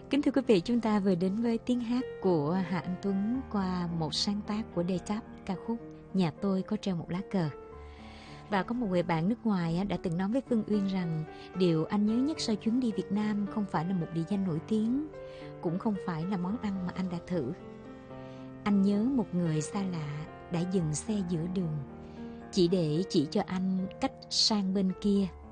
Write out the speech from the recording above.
Kính thưa quý vị, chúng ta vừa đến với tiếng hát của Hà Anh Tuấn qua một sáng tác của Detap, ca khúc Nhà tôi có treo một lá cờ. Và có một người bạn nước ngoài đã từng nói với Phương Uyên rằng điều anh nhớ nhất sau chuyến đi Việt Nam không phải là một địa danh nổi tiếng, cũng không phải là món ăn mà anh đã thử. Anh nhớ một người xa lạ đã dừng xe giữa đường, chỉ để chỉ cho anh cách sang bên kia